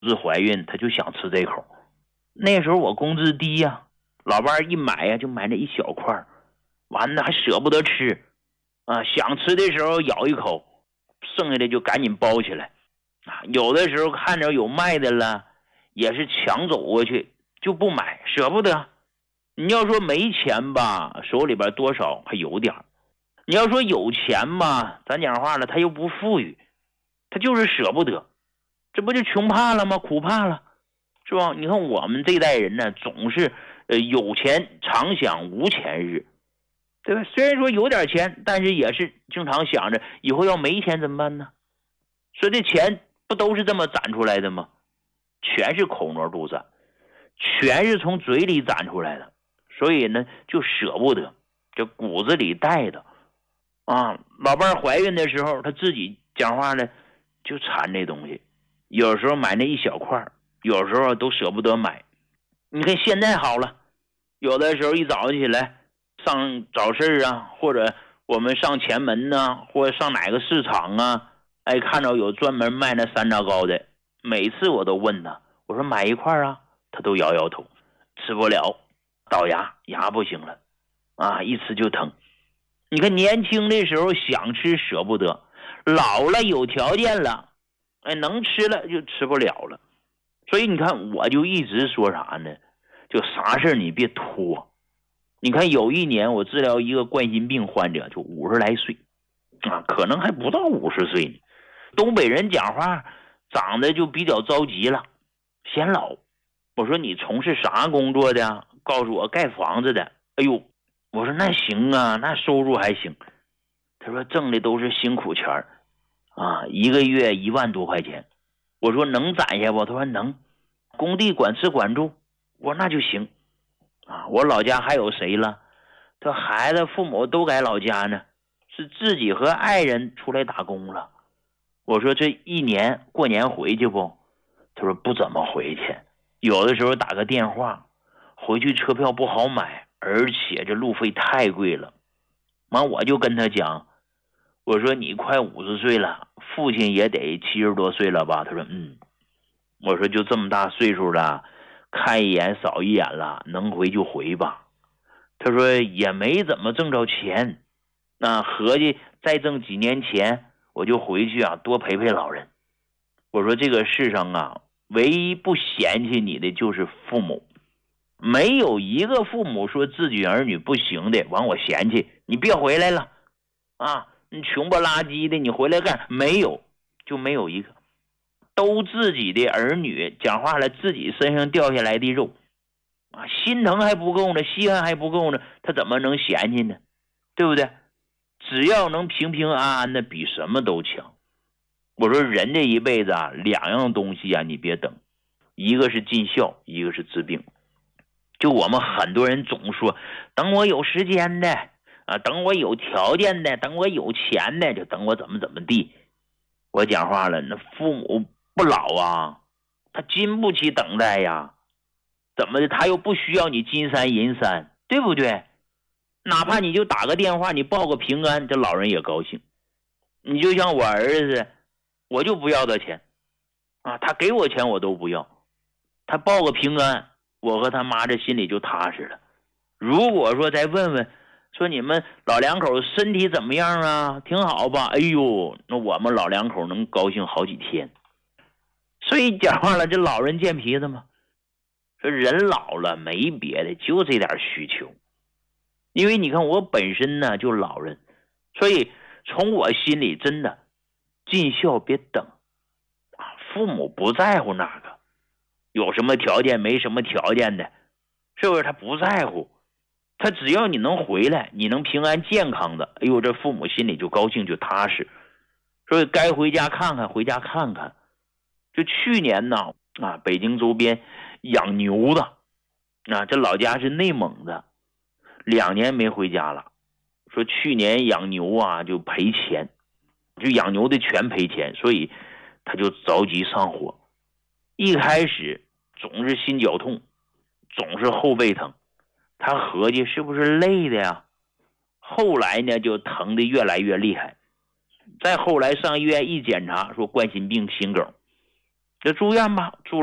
子怀孕，他就想吃这口。那时候我工资低呀，老伴一买呀就买那一小块，完了还舍不得吃啊，想吃的时候咬一口，剩下的就赶紧包起来啊。有的时候看着有卖的了，也是抢走过去，就不买，舍不得。你要说没钱吧，手里边多少还有点；你要说有钱吧，咱讲话了，他又不富裕，他就是舍不得，这不就穷怕了吗？苦怕了，是吧？你看我们这代人呢，总是有钱常想无钱日，对吧？虽然说有点钱，但是也是经常想着以后要没钱怎么办呢？所以这钱不都是这么攒出来的吗？全是口挪肚攒，全是从嘴里攒出来的，所以呢就舍不得，这骨子里带的啊。老伴怀孕的时候，他自己讲话呢就馋这东西，有时候买那一小块，有时候都舍不得买。你看现在好了，有的时候一早起来上早市啊，或者我们上前门呢，或者上哪个市场啊，哎，看到有专门卖那山楂糕的，每次我都问他，我说买一块啊，他都摇摇头，吃不了，倒牙不行了啊，一吃就疼。你看年轻的时候想吃舍不得，老了有条件了，哎，能吃了就吃不了了。所以你看我就一直说啥呢，就啥事你别拖。你看有一年我治疗一个冠心病患者，就50来岁啊，可能还不到50岁呢。东北人讲话长得就比较着急了，显老。我说你从事啥工作的？告诉我盖房子的。哎呦，我说那行啊，那收入还行。他说挣的都是辛苦钱啊，一个月1万多块钱。我说能攒下不？他说能，工地管吃管住。我说那就行啊。我老家还有谁了？他孩子父母都在老家呢，是自己和爱人出来打工了。我说这一年过年回去不？他说不怎么回去，有的时候打个电话，回去车票不好买，而且这路费太贵了。完我就跟他讲，我说你快50岁了，父亲也得70多岁了吧？他说我说就这么大岁数了，看一眼扫一眼了，能回就回吧。他说也没怎么挣着钱，那合计再挣几年钱我就回去啊，多陪陪老人。我说这个世上啊，唯一不嫌弃你的就是父母，没有一个父母说自己儿女不行的完我嫌弃你别回来了啊，你穷不拉几的你回来干？没有，就没有一个。都自己的儿女，讲话了自己身上掉下来的肉啊，心疼还不够呢，稀罕还不够呢，他怎么能嫌弃呢？对不对？只要能平平安安的，比什么都强。我说人这一辈子啊，2样东西啊，你别等，一个是尽孝，一个是治病。就我们很多人总说，等我有时间的啊，等我有条件的，等我有钱的，就等我怎么地。我讲话了，那父母不老啊，他经不起等待呀。怎么的？他又不需要你金山银山，对不对？哪怕你就打个电话，你报个平安，这老人也高兴。你就像我儿子，我就不要他钱啊，他给我钱我都不要，他报个平安，我和他妈这心里就踏实了。如果说再问问，说你们老两口身体怎么样啊？挺好吧？哎呦，那我们老两口能高兴好几天。所以讲话了，这老人见皮子嘛。说人老了没别的，就这点需求。因为你看我本身呢就老人，所以从我心里真的尽孝别等啊，父母不在乎那个有什么条件没什么条件的，是不是？他不在乎，他只要你能回来，你能平安健康的，哎呦，这父母心里就高兴就踏实。所以该回家看看回家看看。就去年呢啊，北京周边养牛的啊，这老家是内蒙的，2年没回家了。说去年养牛啊就赔钱，就养牛的全赔钱，所以他就着急上火。一开始总是心绞痛，总是后背疼，他合计是不是累的呀？后来呢就疼得越来越厉害，再后来上医院一检查，说冠心病心梗。 就住院吧，住